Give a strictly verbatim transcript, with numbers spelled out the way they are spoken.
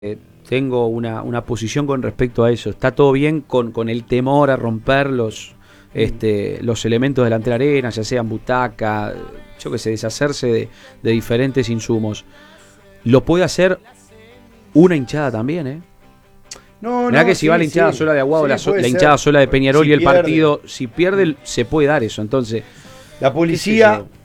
Eh, tengo una, una posición con respecto a eso. Está todo bien con, con el temor a romper los, este, los elementos delante de la arena, ya sean butaca, yo que sé, deshacerse de, de diferentes insumos. Lo puede hacer una hinchada también, ¿eh? No, Mirá no, que si sí, va la hinchada sí, sola de Aguado, sí, la, so- puede la ser. hinchada sola de Peñarol Si y el pierde. partido, si pierde, se puede dar eso. Entonces, La qué sé policía yo.